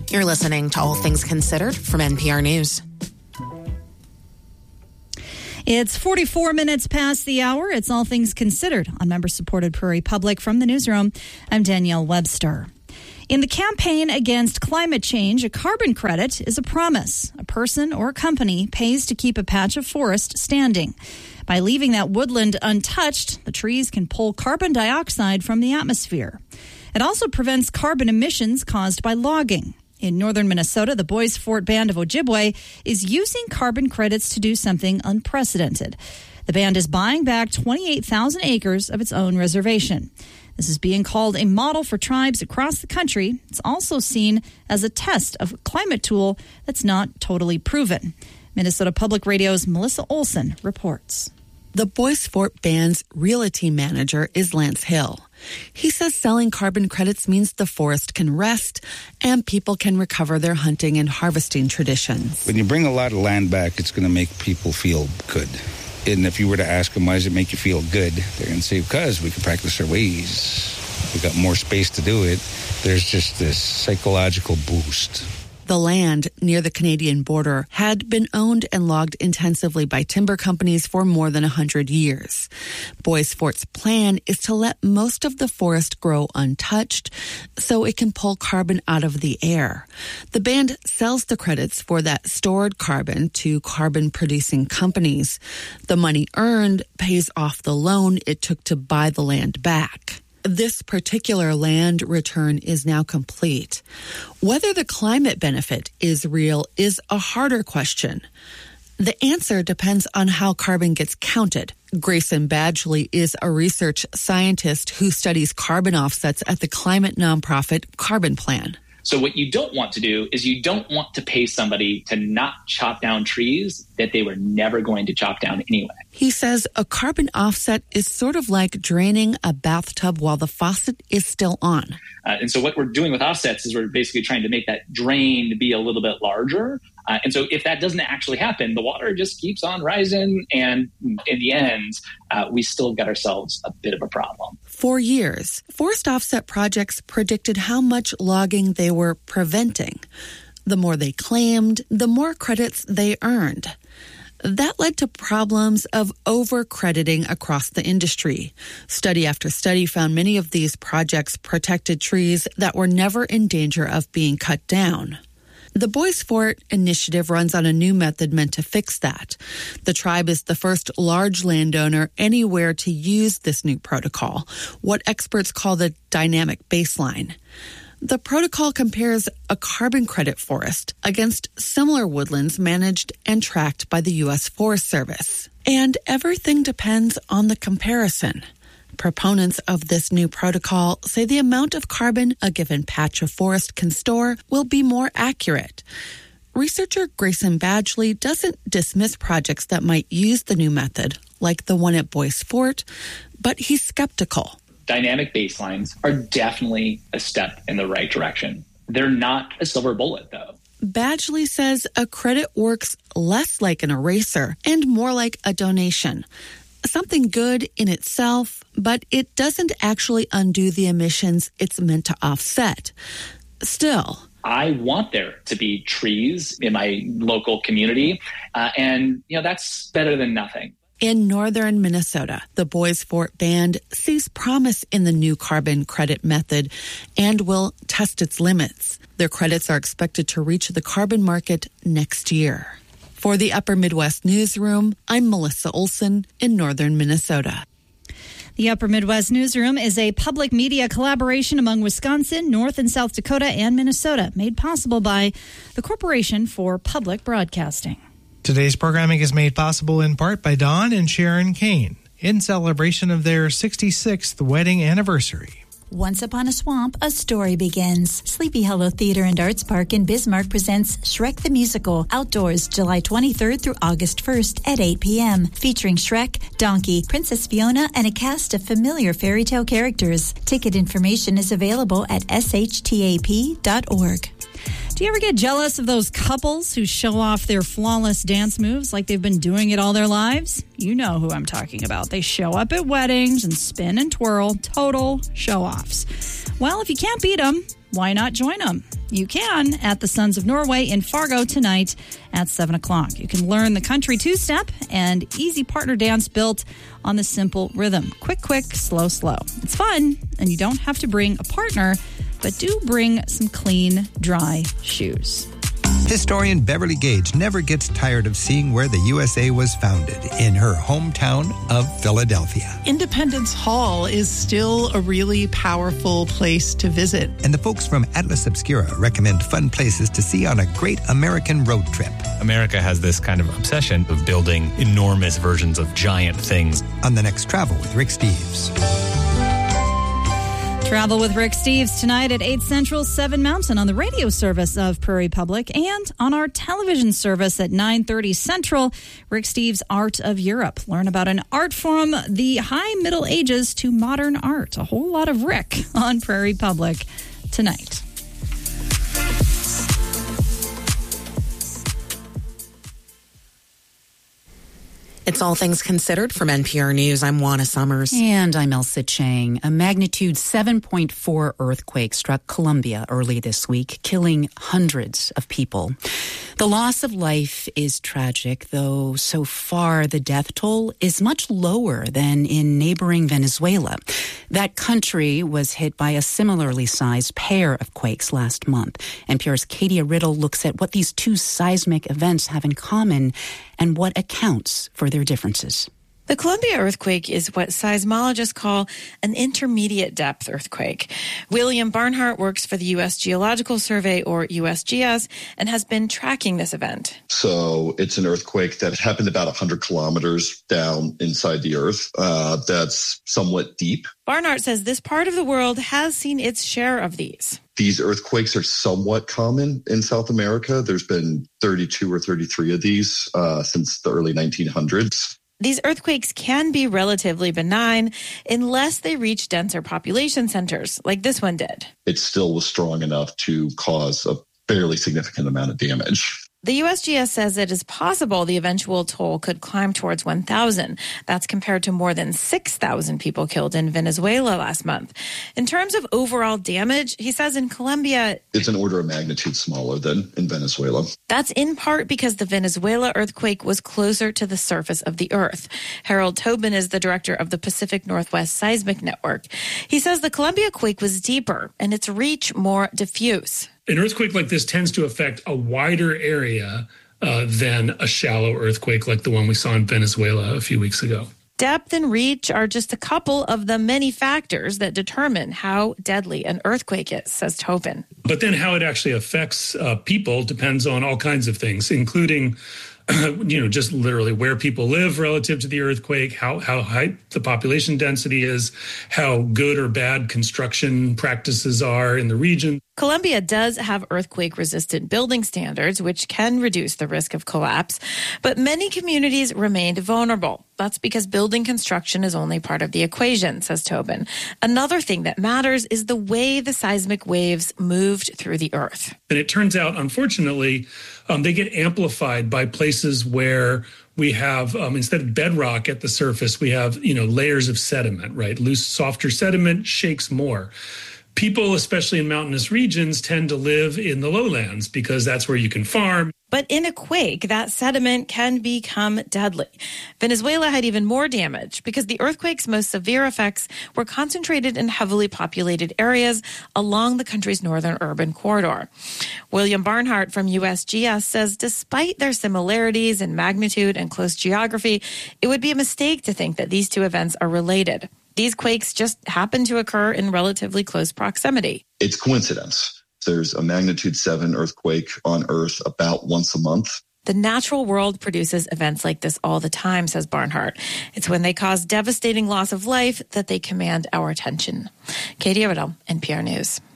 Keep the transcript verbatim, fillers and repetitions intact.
You're listening to All Things Considered from N P R News. It's forty-four minutes past the hour. It's All Things Considered on member-supported Prairie Public. From the newsroom, I'm Danielle Webster. In the campaign against climate change, a carbon credit is a promise. A person or a company pays to keep a patch of forest standing. By leaving that woodland untouched, the trees can pull carbon dioxide from the atmosphere. It also prevents carbon emissions caused by logging. In northern Minnesota, the Bois Forte Band of Ojibwe is using carbon credits to do something unprecedented. The band is buying back twenty-eight thousand acres of its own reservation. This is being called a model for tribes across the country. It's also seen as a test of a climate tool that's not totally proven. Minnesota Public Radio's Melissa Olson reports. The Bois Forte Band's realty manager is Lance Hill. He says selling carbon credits means the forest can rest and people can recover their hunting and harvesting traditions. When you bring a lot of land back, it's going to make people feel good. And if you were to ask them, why does it make you feel good? They're going to say, because we can practice our ways. We've got more space to do it. There's just this psychological boost. The land near the Canadian border had been owned and logged intensively by timber companies for more than one hundred years. Bois Forte's plan is to let most of the forest grow untouched so it can pull carbon out of the air. The band sells the credits for that stored carbon to carbon-producing companies. The money earned pays off the loan it took to buy the land back. This particular land return is now complete. Whether the climate benefit is real is a harder question. The answer depends on how carbon gets counted. Grayson Badgley is a research scientist who studies carbon offsets at the climate nonprofit Carbon Plan. So what you don't want to do is you don't want to pay somebody to not chop down trees that they were never going to chop down anyway. He says a carbon offset is sort of like draining a bathtub while the faucet is still on. Uh, and so what we're doing with offsets is we're basically trying to make that drain be a little bit larger. Uh, and so if that doesn't actually happen, the water just keeps on rising. And in the end, uh, we still got ourselves a bit of a problem. For years, forest offset projects predicted how much logging they were preventing. The more they claimed, the more credits they earned. That led to problems of over-crediting across the industry. Study after study found many of these projects protected trees that were never in danger of being cut down. The Bois Forte initiative runs on a new method meant to fix that. The tribe is the first large landowner anywhere to use this new protocol, what experts call the dynamic baseline. The protocol compares a carbon credit forest against similar woodlands managed and tracked by the U S Forest Service. And everything depends on the comparison. Proponents of this new protocol say the amount of carbon a given patch of forest can store will be more accurate. Researcher Grayson Badgley doesn't dismiss projects that might use the new method, like the one at Bois Forte, but he's skeptical. Dynamic baselines are definitely a step in the right direction. They're not a silver bullet, though. Badgley says a credit works less like an eraser and more like a donation. Something good in itself, but it doesn't actually undo the emissions it's meant to offset. Still, I want there to be trees in my local community, uh, and you know that's better than nothing. In northern Minnesota, the Bois Forte Band sees promise in the new carbon credit method and will test its limits. Their credits are expected to reach the carbon market next year. For the Upper Midwest Newsroom, I'm Melissa Olson in northern Minnesota. The Upper Midwest Newsroom is a public media collaboration among Wisconsin, North and South Dakota, and Minnesota, made possible by the Corporation for Public Broadcasting. Today's programming is made possible in part by Don and Sharon Kane in celebration of their sixty-sixth wedding anniversary. Once upon a swamp, a story begins. Sleepy Hollow Theater and Arts Park in Bismarck presents Shrek the Musical, outdoors July twenty-third through August first at eight p.m., featuring Shrek, Donkey, Princess Fiona, and a cast of familiar fairy tale characters. Ticket information is available at s h t a p dot org. Do you ever get jealous of those couples who show off their flawless dance moves like they've been doing it all their lives? You know who I'm talking about. They show up at weddings and spin and twirl, total show-offs. Well, if you can't beat them, why not join them? You can at the Sons of Norway in Fargo tonight at seven o'clock. You can learn the country two-step and easy partner dance built on the simple rhythm. Quick, quick, slow, slow. It's fun, and you don't have to bring a partner, but do bring some clean, dry shoes. Historian Beverly Gage never gets tired of seeing where the U S A was founded, in her hometown of Philadelphia. Independence Hall is still a really powerful place to visit. And the folks from Atlas Obscura recommend fun places to see on a great American road trip. America has this kind of obsession of building enormous versions of giant things. On the next Travel with Rick Steves. Travel with Rick Steves tonight at eight Central, seven Mountain on the radio service of Prairie Public and on our television service at nine thirty Central. Rick Steves' Art of Europe. Learn about an art from the high Middle Ages to modern art. A whole lot of Rick on Prairie Public tonight. It's All Things Considered from N P R News. I'm Juana Summers. And I'm Elsa Chang. A magnitude seven point four earthquake struck Colombia early this week, killing hundreds of people. The loss of life is tragic, though so far the death toll is much lower than in neighboring Venezuela. That country was hit by a similarly sized pair of quakes last month. N P R's Katia Riddle looks at what these two seismic events have in common and what accounts for their differences. The Colombia earthquake is what seismologists call an intermediate depth earthquake. William Barnhart works for the U S Geological Survey, or U S G S, and has been tracking this event. So it's an earthquake that happened about one hundred kilometers down inside the earth. Uh, that's somewhat deep. Barnhart says this part of the world has seen its share of these. These earthquakes are somewhat common in South America. There's been thirty-two or thirty-three of these uh, since the early nineteen hundreds. These earthquakes can be relatively benign unless they reach denser population centers, like this one did. It still was strong enough to cause a fairly significant amount of damage. The U S G S says it is possible the eventual toll could climb towards one thousand. That's compared to more than six thousand people killed in Venezuela last month. In terms of overall damage, he says in Colombia, it's an order of magnitude smaller than in Venezuela. That's in part because the Venezuela earthquake was closer to the surface of the earth. Harold Tobin is the director of the Pacific Northwest Seismic Network. He says the Colombia quake was deeper and its reach more diffuse. An earthquake like this tends to affect a wider area uh, than a shallow earthquake like the one we saw in Venezuela a few weeks ago. Depth and reach are just a couple of the many factors that determine how deadly an earthquake is, says Tobin. But then how it actually affects uh, people depends on all kinds of things, including you know, just literally where people live relative to the earthquake, how how high the population density is, how good or bad construction practices are in the region. Colombia does have earthquake-resistant building standards, which can reduce the risk of collapse, but many communities remained vulnerable. That's because building construction is only part of the equation, says Tobin. Another thing that matters is the way the seismic waves moved through the earth. And it turns out, unfortunately, um, they get amplified by places where we have, um, instead of bedrock at the surface, we have, you know, layers of sediment, right? Loose, softer sediment shakes more. People, especially in mountainous regions, tend to live in the lowlands because that's where you can farm. But in a quake, that sediment can become deadly. Venezuela had even more damage because the earthquake's most severe effects were concentrated in heavily populated areas along the country's northern urban corridor. William Barnhart from U S G S says despite their similarities in magnitude and close geography, it would be a mistake to think that these two events are related. These quakes just happen to occur in relatively close proximity. It's coincidence. There's a magnitude seven earthquake on Earth about once a month. The natural world produces events like this all the time, says Barnhart. It's when they cause devastating loss of life that they command our attention. Katie Riddle, N P R News.